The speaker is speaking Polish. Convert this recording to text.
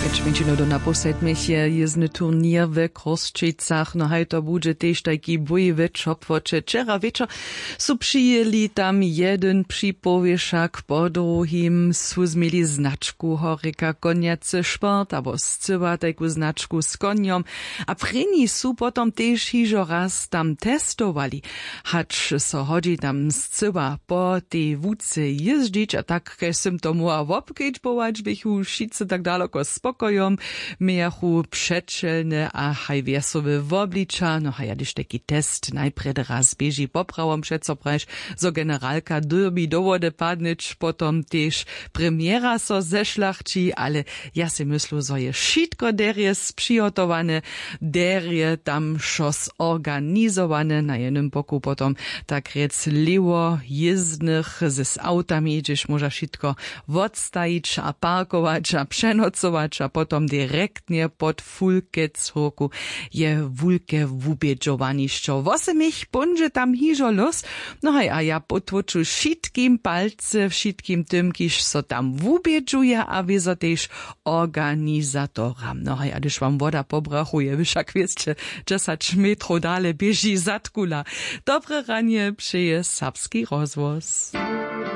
Menšino do naposled jezdny turnier w Kroščicach, no haj to bude tež taki bojovečer počet. Včera večer su přijeli tam jeden připověšak po druhým, su zmieli značku horika konjace šport, abo scywa taku značku s konjom, a preni su potom tež hižo raz tam testovali, hač so hodzi tam scywa po tej vúce jezdič, a tak, keď som tomu a obkeďbovač, bychu šice tak daleko spokojom, miachu przeczelne a haj wiesowe w oblicza, no haj jadyż taki test najpred raz bieži poprawom przeco prajš, zo generalka derby do wody padnyć, potom też premiera so zeszlachci, ale ja si myslu, zo je šitko derje sprzygotowane, derje tam šos organizowane, na jednym boku potom tak rec lewo jezdnych z autami, gdzieś może šitko odstajić, a parkować, a przenocować, a potom direktnie pod fulke córku je wulke wubiedżowaniszczo. Wosemich bunże tam hižo los, no hej, a ja potwoczu šitkim palce, všetkim tym, kiž so tam wubiedżuje, a wieso też organizatoram. No hej, a gdyż wam woda pobrachuje, wyszak wiecie, 10 metrów dalej bieži zatkula. Dobre ranie, przyje Serbski rozvoz.